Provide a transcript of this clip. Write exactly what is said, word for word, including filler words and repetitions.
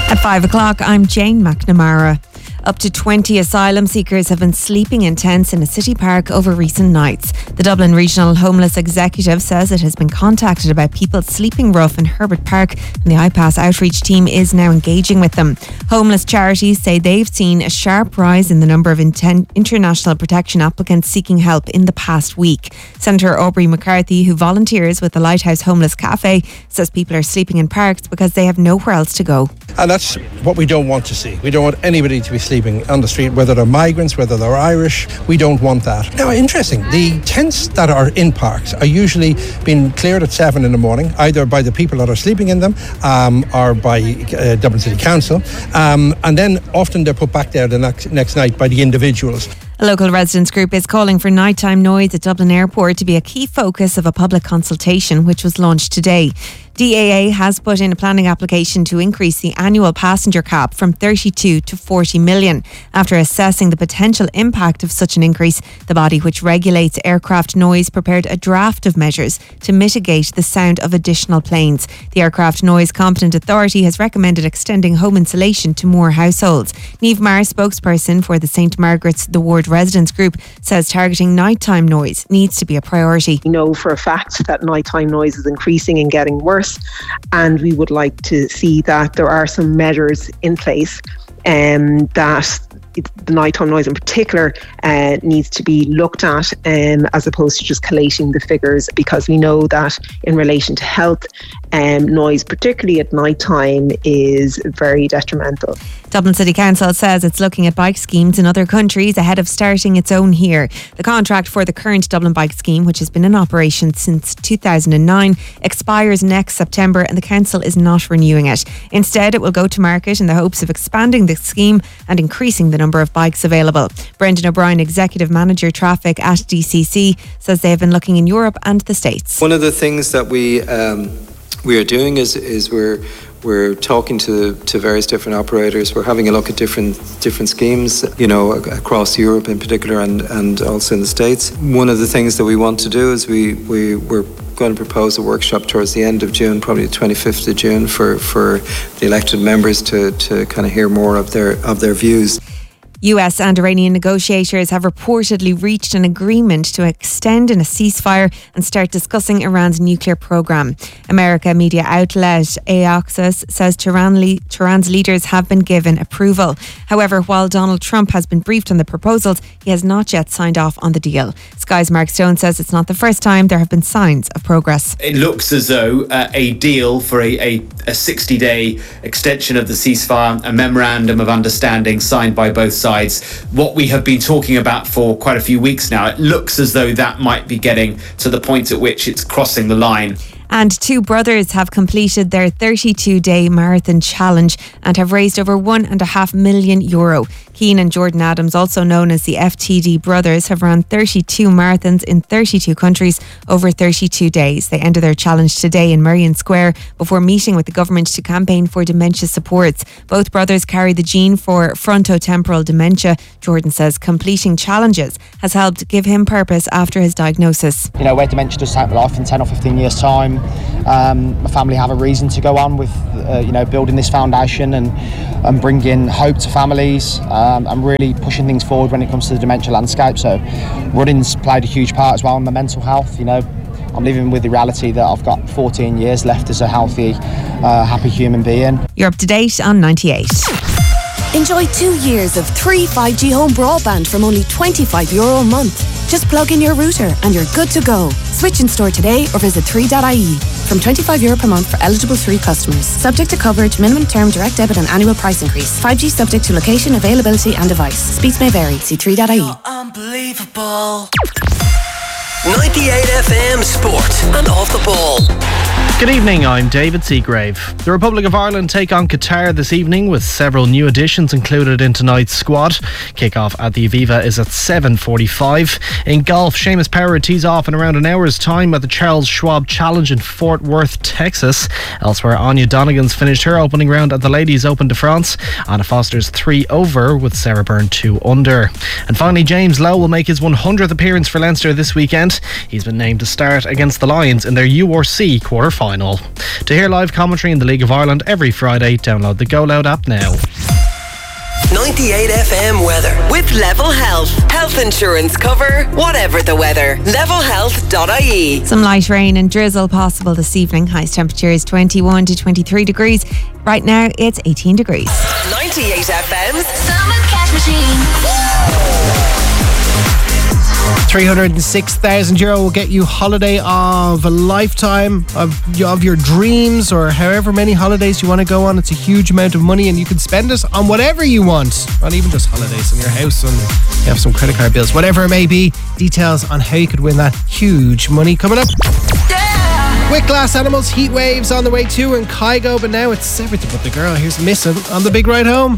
At five o'clock, I'm Jane McNamara. Up to twenty asylum seekers have been sleeping in tents in a city park over recent nights. The Dublin Regional Homeless Executive says it has been contacted about people sleeping rough in Herbert Park, and the I PASS outreach team is now engaging with them. Homeless charities say they've seen a sharp rise in the number of inten- international protection applicants seeking help in the past week. Senator Aubrey McCarthy, who volunteers with the Lighthouse Homeless Cafe, says people are sleeping in parks because they have nowhere else to go. And that's what we don't want to see. We don't want anybody to be sleeping on the street, whether they're migrants, whether they're Irish. We don't want that. Now, interesting, the tents that are in parks are usually being cleared at seven in the morning, either by the people that are sleeping in them um, or by uh, Dublin City Council. Um, and then often they're put back there the next, next night by the individuals. A local residents group is calling for nighttime noise at Dublin Airport to be a key focus of a public consultation which was launched today. D A A has put in a planning application to increase the annual passenger cap from thirty-two to forty million. After assessing the potential impact of such an increase, the body which regulates aircraft noise prepared a draft of measures to mitigate the sound of additional planes. The Aircraft Noise Competent Authority has recommended extending home insulation to more households. Niamh Maher, spokesperson for the Saint Margaret's The Ward residents group, says targeting nighttime noise needs to be a priority. We know for a fact that nighttime noise is increasing and getting worse, and we would like to see that there are some measures in place um, that the nighttime noise in particular uh, needs to be looked at um, as opposed to just collating the figures, because we know that in relation to health, um, noise, particularly at nighttime, is very detrimental. Dublin City Council says it's looking at bike schemes in other countries ahead of starting its own here. The contract for the current Dublin Bike Scheme, which has been in operation since two thousand nine, expires next September and the council is not renewing it. Instead, it will go to market in the hopes of expanding the scheme and increasing the number of bikes available. Brendan O'Brien, Executive Manager Traffic at D C C, says they have been looking in Europe and the States. One of the things that we um, we are doing is is we're We're talking to, to various different operators. We're having a look at different different schemes, you know, across Europe in particular, and, and also in the States. One of the things that we want to do is we, we, we're going to propose a workshop towards the end of June, probably the twenty-fifth of June, for, for the elected members to, to kind of hear more of their of their views. U S and Iranian negotiators have reportedly reached an agreement to extend in a ceasefire and start discussing Iran's nuclear program. America media outlet Axios says Tehran le- Tehran's leaders have been given approval. However, while Donald Trump has been briefed on the proposals, he has not yet signed off on the deal. Sky's Mark Stone says it's not the first time there have been signs of progress. It looks as though uh, a deal for a, a, a sixty-day extension of the ceasefire, a memorandum of understanding signed by both sides, what we have been talking about for quite a few weeks now, it looks as though that might be getting to the point at which it's crossing the line. And two brothers have completed their thirty-two day marathon challenge and have raised over one and a half million euro. Keane and Jordan Adams, also known as the F T D brothers, have run thirty-two marathons in thirty-two countries over thirty-two days. They ended their challenge today in Merrion Square before meeting with the government to campaign for dementia supports. Both brothers carry the gene for frontotemporal dementia. Jordan says completing challenges has helped give him purpose after his diagnosis. You know, where dementia does take my life in ten or fifteen years' time, um, my family have a reason to go on with, uh, you know, building this foundation and, and bringing hope to families. Um, I'm really pushing things forward when it comes to the dementia landscape. So running's played a huge part as well in my mental health. You know, I'm living with the reality that I've got fourteen years left as a healthy, uh, happy human being. You're up to date on ninety-eight. Enjoy two years of three five G home broadband from only twenty-five euro a month. Just plug in your router and you're good to go. Switch in store today or visit three dot I E. From twenty-five euro per month for eligible three customers. Subject to coverage, minimum term, direct debit and annual price increase. five G subject to location, availability and device. Speeds may vary. See three dot I E. Unbelievable. ninety-eight F M Sport and Off the Ball. Good evening, I'm David Seagrave. The Republic of Ireland take on Qatar this evening with several new additions included in tonight's squad. Kick-off at the Aviva is at seven forty-five. In golf, Seamus Power tees off in around an hour's time at the Charles Schwab Challenge in Fort Worth, Texas. Elsewhere, Anya Donegan's finished her opening round at the Ladies Open de France. Anna Foster's three over with Sarah Byrne two under. And finally, James Lowe will make his one hundredth appearance for Leinster this weekend. He's been named to start against the Lions in their U R C quarter-final. final. To hear live commentary in the League of Ireland every Friday, download the Go Loud app now. ninety-eight F M weather with Level Health. Health insurance cover, whatever the weather. level health dot I E. Some light rain and drizzle possible this evening. Highest temperature is twenty-one to twenty-three degrees. Right now it's eighteen degrees. ninety-eight F M's Summer Cash Machine. three hundred six thousand euro will get you holiday of a lifetime, of, of your dreams, or however many holidays you want to go on. It's a huge amount of money and you can spend it on whatever you want. Not even just holidays in your house, and you have some credit card bills, whatever it may be. Details on how you could win that huge money coming up. Yeah. With Glass Animals, Heat Waves on the way too, and Kygo, but now it's Everything But the Girl. Here's Missing on the Big Ride Home.